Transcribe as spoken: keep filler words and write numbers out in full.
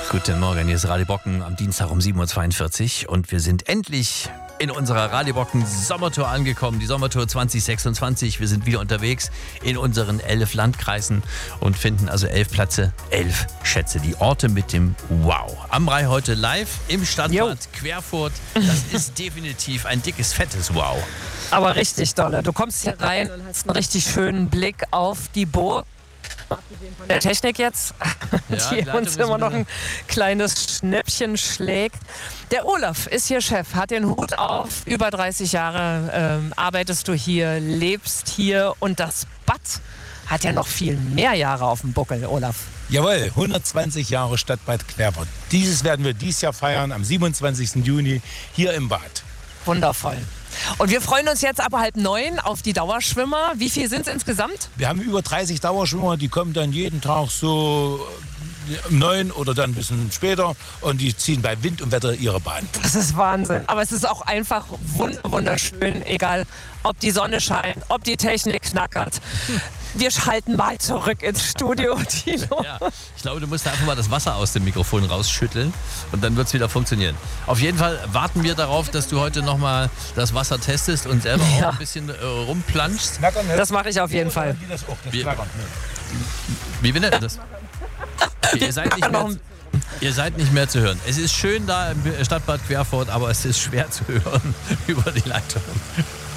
Guten Morgen, hier ist Radio Bocken am Dienstag um sieben Uhr zweiundvierzig und wir sind endlich in unserer Radio Bocken Sommertour angekommen, die Sommertour zwanzig sechsundzwanzig. Wir sind wieder unterwegs in unseren elf Landkreisen und finden also elf Plätze, elf Schätze, die Orte mit dem Wow. Am Rhein heute live im Stadtbad jo. Querfurt. Das ist definitiv ein dickes, fettes Wow. Aber richtig dolle. Du kommst hier rein und hast einen richtig schönen Blick auf die Burg. Abgesehen von der Technik jetzt, ja, die uns immer noch ein kleines Schnäppchen schlägt. Der Olaf ist hier Chef, hat den Hut auf. Über dreißig Jahre ähm, arbeitest du hier, lebst hier und das Bad hat ja noch viel mehr Jahre auf dem Buckel, Olaf. Jawohl, hundertzwanzig Jahre Stadtbad Querfurt. Dieses werden wir dieses Jahr feiern, am siebenundzwanzigsten Juni hier im Bad. Wundervoll. Und wir freuen uns jetzt ab halb neun auf die Dauerschwimmer. Wie viel sind es insgesamt? Wir haben über dreißig Dauerschwimmer, die kommen dann jeden Tag so um neun oder dann ein bisschen später und die ziehen bei Wind und Wetter ihre Bahn. Das ist Wahnsinn. Aber es ist auch einfach wunderschön, egal ob die Sonne scheint, ob die Technik knackert. Wir schalten mal zurück ins Studio, Tilo. Ja, ich glaube, du musst einfach mal das Wasser aus dem Mikrofon rausschütteln und dann wird es wieder funktionieren. Auf jeden Fall warten wir darauf, dass du heute nochmal das Wasser testest und selber ja. auch ein bisschen äh, rumplanschst. Das mache ich auf jeden Fall. Wie, wie will das? Okay, ihr, seid nicht mehr, ihr seid nicht mehr zu hören. Es ist schön da im Stadtbad Querfurt, aber es ist schwer zu hören über die Leitung.